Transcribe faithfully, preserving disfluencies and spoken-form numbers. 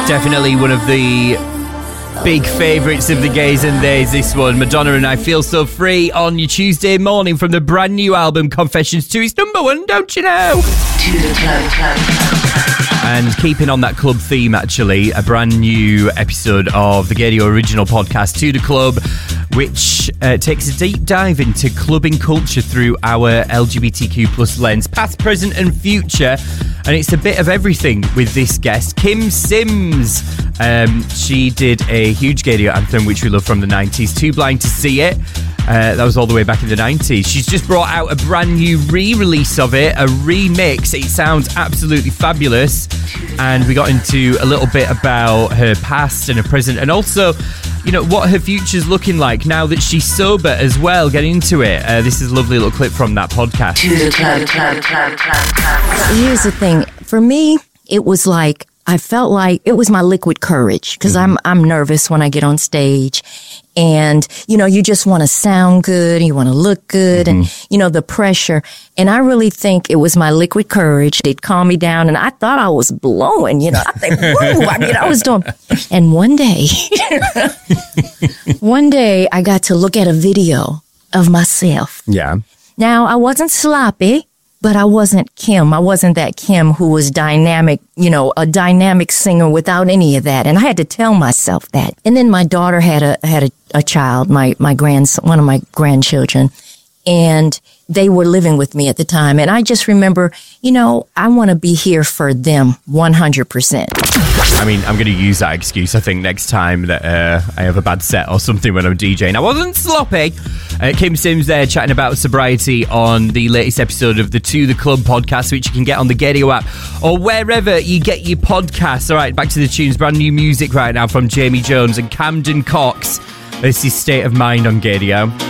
Definitely one of the big favourites of the gays and theys, this one. Madonna and I Feel So Free on your Tuesday morning from the brand new album Confessions two. It's number one, don't you know? To the club, club, club, club. And keeping on that club theme, actually, a brand new episode of the Gadio original podcast, To The Club, which uh, takes a deep dive into clubbing culture through our L G B T Q plus lens, past, present and future. And it's a bit of everything with this guest, Kim Sims. Um, she did a huge Gadio anthem, which we love from the nineties, Too Blind to See It. Uh, that was all the way back in the nineties. She's just brought out a brand new re-release of it, a remix. It sounds absolutely fabulous. And we got into a little bit about her past and her present, and also, you know, what her future's looking like now that she's sober as well. Get into it. Uh, this is a lovely little clip from that podcast. To the club, club, club, club, club. Here's the thing. For me, it was like, I felt like it was my liquid courage, because mm-hmm. I'm I'm nervous when I get on stage, and you know, you just want to sound good, you want to look good, mm-hmm. and you know, the pressure. And I really think it was my liquid courage. It calmed me down, and I thought I was blowing. You know, I think, whoa, I mean, I was doing. And one day, one day, I got to look at a video of myself. Yeah. Now I wasn't sloppy. But I wasn't Kim. I wasn't that Kim who was dynamic, you know, a dynamic singer without any of that. And I had to tell myself that. And then my daughter had a had a, a child, my my grandson, one of my grandchildren, and they were living with me at the time. And I just remember, you know, I want to be here for them one hundred percent. I mean, I'm going to use that excuse, I think, next time that uh, I have a bad set or something when I'm DJing. I wasn't sloppy. Uh, Kim Sims there chatting about sobriety on the latest episode of the To The Club podcast, which you can get on the Gadio app or wherever you get your podcasts. All right, back to the tunes. Brand new music right now from Jamie Jones and Camden Cox. This is State of Mind on Gadio.